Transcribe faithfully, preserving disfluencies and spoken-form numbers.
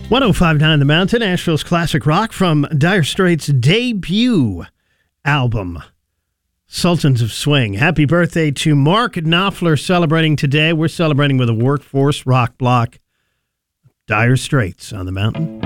one oh five point nine The Mountain, Asheville's classic rock from Dire Straits' debut album, Sultans of Swing. Happy birthday to Mark Knopfler, celebrating today. We're celebrating with a workforce rock block, Dire Straits on The Mountain.